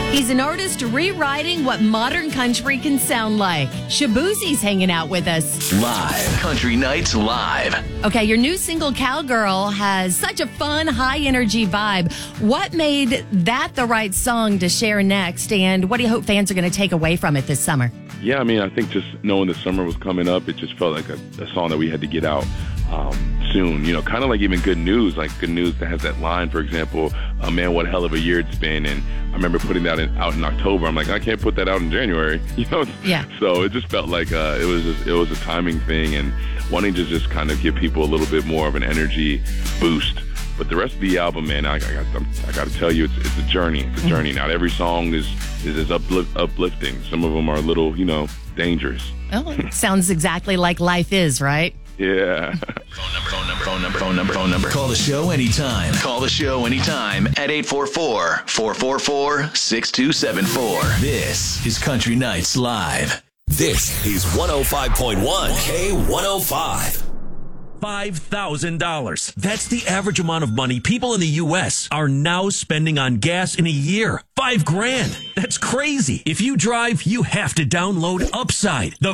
He's an artist rewriting what modern country can sound like. Shaboozie's hanging out with us. Live. Country Nights Live. Okay, your new single, Cowgirl, has such a fun, high-energy vibe. What made that the right song to share next, and what do you hope fans are going to take away from it this summer? Yeah, I mean, I think just knowing the summer was coming up, it just felt like a song that we had to get out soon. You know, kind of like even Good News, that has that line, for example, man, what a hell of a year it's been. And I remember putting that out in October. I'm like, I can't put that out in January, you know? Yeah. So it just felt like it was a timing thing and wanting to just kind of give people a little bit more of an energy boost. But the rest of the album, man, I got to tell you, it's a journey. It's a journey. Not every song is uplifting. Some of them are a little, dangerous. Well, it sounds exactly like life is, right? Yeah. Phone number. Call the show anytime. Call the show anytime at 844-444-6274. This is Country Nights Live. This is 105.1 K105. $5,000. That's the average amount of money people in the U.S. are now spending on gas in a year. $5,000. That's crazy. If you drive, you have to download Upside, the